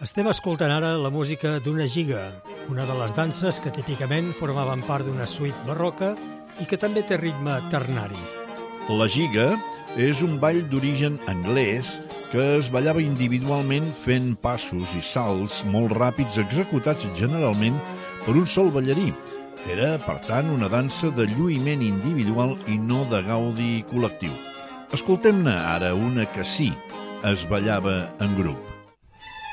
Estem escoltant ara la música d'una giga, una de les danses que típicament formaven part d'una suite barroca i que també té ritme ternari. La giga és un ball d'origen anglès que es ballava individualment fent passos i salts molt ràpids executats generalment per un sol ballarí. Era, per tant, una dansa de lluïment individual i no de gaudi col·lectiu. Escoltem-ne ara una que sí es ballava en grup.